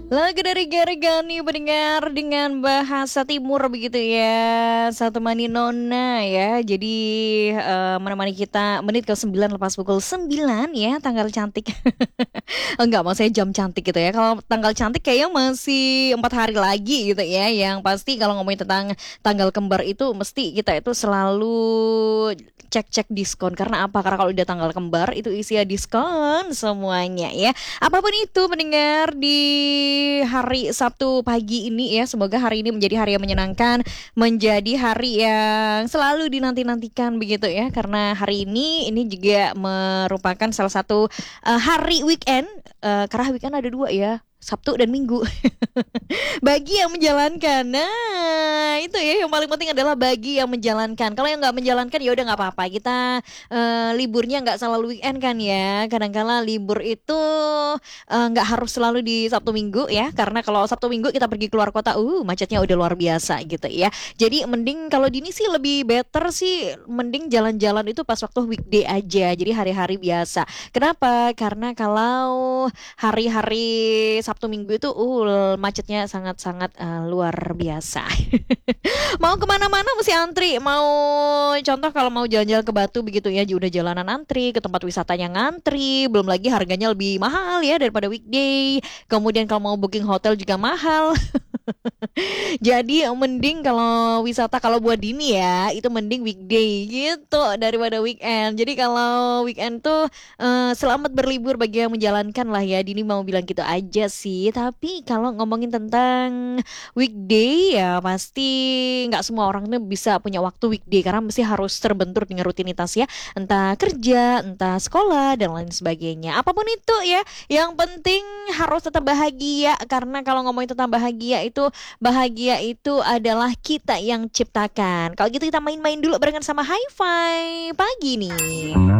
Lagu dari Gary Gani pendengar dengan bahasa timur begitu ya. Satu temani Nona ya. Jadi menemani kita menit ke 9 lepas pukul 9 ya, tanggal cantik. Enggak, maksudnya jam cantik gitu ya. Kalau tanggal cantik kayaknya masih 4 hari lagi gitu ya. Yang pasti kalau ngomongin tentang tanggal kembar itu mesti kita itu selalu cek-cek diskon. Karena apa? Karena kalau udah tanggal kembar itu isinya diskon semuanya ya. Apapun itu pendengar di hari Sabtu pagi ini ya, semoga hari ini menjadi hari yang menyenangkan, menjadi hari yang selalu dinanti-nantikan begitu ya. Karena hari ini juga merupakan salah satu hari weekend. Karena weekend ada dua ya, Sabtu dan Minggu. Bagi yang menjalankan. Nah, itu ya yang paling penting adalah bagi yang menjalankan. Kalau yang nggak menjalankan ya udah nggak apa-apa. Kita liburnya nggak selalu weekend kan ya. Kadang-kala libur itu nggak harus selalu di Sabtu Minggu ya. Karena kalau Sabtu Minggu kita pergi keluar kota, macetnya udah luar biasa gitu ya. Jadi mending kalau dini sih lebih better sih, mending jalan-jalan itu pas waktu weekday aja. Jadi hari-hari biasa. Kenapa? Karena kalau hari-hari Sabtu Minggu itu macetnya sangat-sangat luar biasa. Mau kemana-mana mesti antri. Mau contoh kalau mau jalan-jalan ke Batu begitu ya, udah jalanan antri, ke tempat wisatanya ngantri, belum lagi harganya lebih mahal ya daripada weekday. Kemudian kalau mau booking hotel juga mahal. Jadi mending kalau wisata kalau buat Dini ya itu mending weekday gitu daripada weekend. Jadi kalau weekend tuh selamat berlibur bagi yang menjalankan lah ya. Dini mau bilang gitu aja sih. Tapi kalau ngomongin tentang weekday ya pasti nggak semua orang tuh bisa punya waktu weekday karena mesti harus terbentur dengan rutinitas ya. Entah kerja, entah sekolah dan lain sebagainya. Apapun itu ya, yang penting harus tetap bahagia karena kalau ngomongin tentang bahagia itu adalah kita yang ciptakan. Kalau gitu kita main-main dulu barengan sama Hi-Fi pagi nih.